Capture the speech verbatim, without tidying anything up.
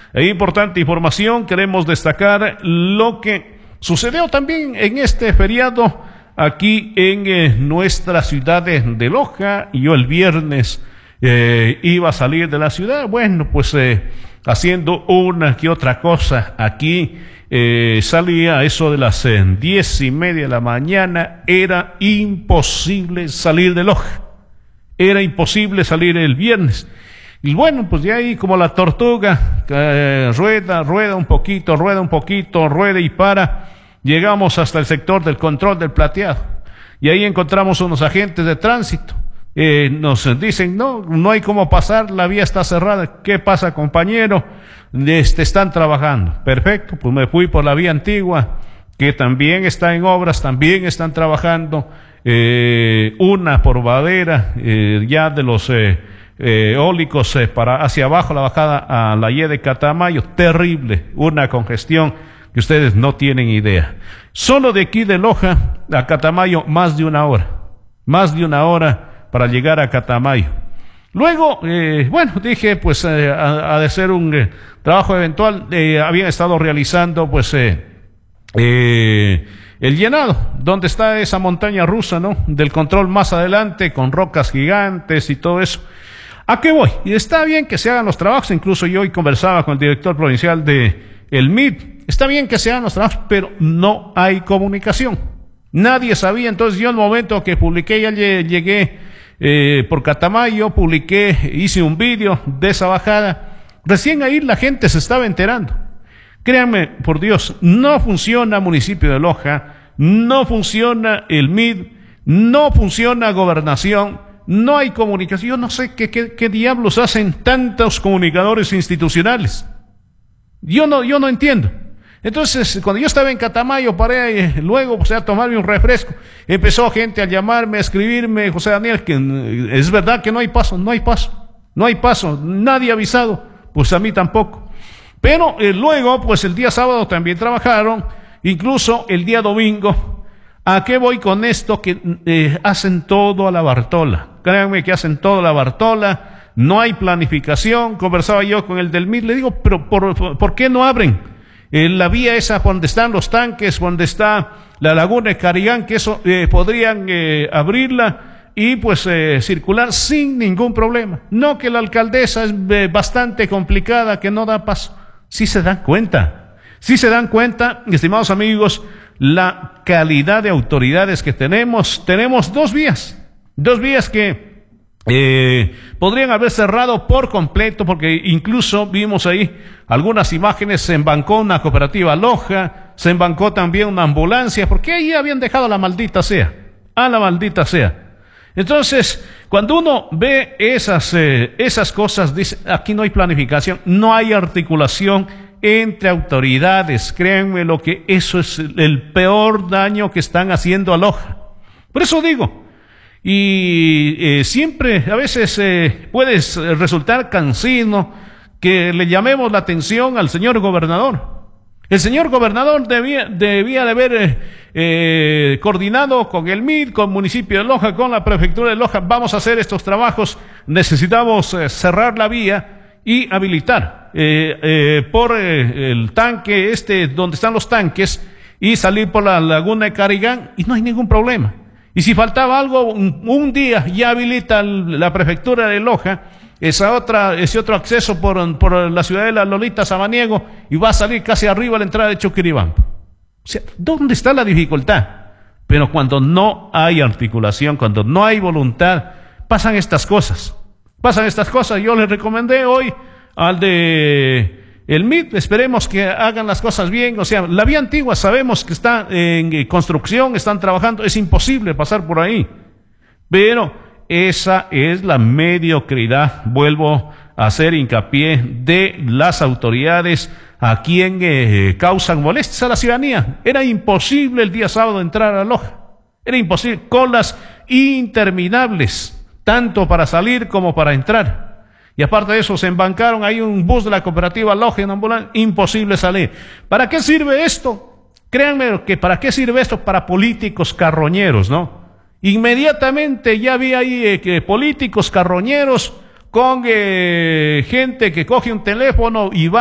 E importante información, queremos destacar lo que sucedió también en este feriado aquí en eh, nuestra ciudad de, de Loja. Yo el viernes eh, iba a salir de la ciudad, bueno, pues eh, haciendo una que otra cosa aquí. Eh, salía a eso de las eh, diez y media de la mañana, era imposible salir de Loja, era imposible salir el viernes. Y bueno, pues de ahí como la tortuga, eh, rueda, rueda un poquito, rueda un poquito, rueda y para, llegamos hasta el sector del control del Plateado. Y ahí encontramos unos agentes de tránsito. Eh, nos dicen, no, no hay cómo pasar, la vía está cerrada. ¿Qué pasa, compañero? Este, están trabajando. Perfecto, pues me fui por la vía antigua, que también está en obras, también están trabajando. Eh, una por Badera, eh, ya de los... Eh, Eh, eólicos eh, para hacia abajo, la bajada a la Y de Catamayo, terrible, una congestión que ustedes no tienen idea. Solo de aquí de Loja a Catamayo más de una hora, más de una hora para llegar a Catamayo. Luego, eh, bueno, dije, pues eh, ha, ha de ser un eh, trabajo eventual. Eh, habían estado realizando, pues, eh, eh, el llenado, donde está esa montaña rusa, ¿no? Del control más adelante, con rocas gigantes y todo eso. ¿A qué voy? Y está bien que se hagan los trabajos, incluso yo hoy conversaba con el director provincial de el M I D, está bien que se hagan los trabajos, pero no hay comunicación. Nadie sabía, entonces yo en el momento que publiqué, ya llegué eh, por Catamayo, publiqué, hice un vídeo de esa bajada, recién ahí la gente se estaba enterando. Créanme, por Dios, no funciona municipio de Loja, no funciona el M I D, no funciona gobernación, no hay comunicación. Yo no sé qué, qué, qué diablos hacen tantos comunicadores institucionales. Yo no, yo no entiendo. Entonces, cuando yo estaba en Catamayo, paré eh, luego, o sea, a tomarme un refresco. Empezó gente a llamarme, a escribirme, José Daniel, que eh, es verdad que no hay paso, no hay paso, no hay paso, nadie ha avisado, pues a mí tampoco. Pero eh, luego, pues el día sábado también trabajaron, incluso el día domingo. ¿A qué voy con esto? Que eh, hacen todo a la Bartola. Créanme que hacen todo a la Bartola, no hay planificación. Conversaba yo con el del M I D, le digo, pero ¿por, por, ¿por qué no abren eh, la vía esa donde están los tanques, donde está la laguna de Carigán, que eso eh, podrían eh, abrirla y pues eh, circular sin ningún problema? No, que la alcaldesa es eh, bastante complicada, que no da paso. Sí se dan cuenta, sí se dan cuenta, estimados amigos, la calidad de autoridades que tenemos. Tenemos dos vías, dos vías que eh, podrían haber cerrado por completo, porque incluso vimos ahí algunas imágenes, se embancó una cooperativa Loja, se embancó también una ambulancia, porque ahí habían dejado a la maldita sea, a la maldita sea. Entonces, cuando uno ve esas, eh, esas cosas, dice, aquí no hay planificación, no hay articulación entre autoridades. Créanme lo que eso es el peor daño que están haciendo a Loja. Por eso digo, y eh, siempre a veces eh, puede resultar cansino que le llamemos la atención al señor gobernador. El señor gobernador debía, debía de haber eh, eh, coordinado con el M I D, con el municipio de Loja, con la prefectura de Loja. Vamos a hacer estos trabajos, necesitamos eh, cerrar la vía y habilitar eh, eh, por eh, el tanque este donde están los tanques y salir por la laguna de Carigán, y no hay ningún problema. Y si faltaba algo, un, un día ya habilita la prefectura de Loja esa otra, ese otro acceso por, por la ciudad de la Lolita Samaniego, y va a salir casi arriba a la entrada de Choquiribampo. O sea, ¿dónde está la dificultad? Pero cuando no hay articulación, cuando no hay voluntad, pasan estas cosas. Pasan estas cosas. Yo les recomendé hoy al de el M I D, esperemos que hagan las cosas bien. O sea, la vía antigua sabemos que está en construcción, están trabajando, es imposible pasar por ahí. Pero esa es la mediocridad, vuelvo a hacer hincapié, de las autoridades a quien eh, causan molestias a la ciudadanía. Era imposible el día sábado entrar a Loja, era imposible, colas interminables, tanto para salir como para entrar. Y aparte de eso, se embancaron ahí un bus de la cooperativa Loja en ambulancia, imposible salir. ¿Para qué sirve esto? Créanme que para qué sirve esto, para políticos carroñeros, ¿no? Inmediatamente ya había ahí eh, que políticos carroñeros con eh, gente que coge un teléfono y va